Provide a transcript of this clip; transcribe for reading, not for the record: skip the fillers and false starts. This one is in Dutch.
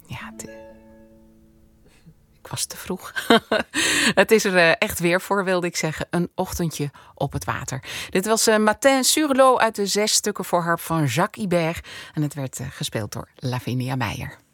Ja, ik was te vroeg. Het is er echt weer voor, wilde ik zeggen. Een ochtendje op het water. Dit was Matin sur l'eau uit de 6 stukken voor harp van Jacques Ibert. En het werd gespeeld door Lavinia Meijer.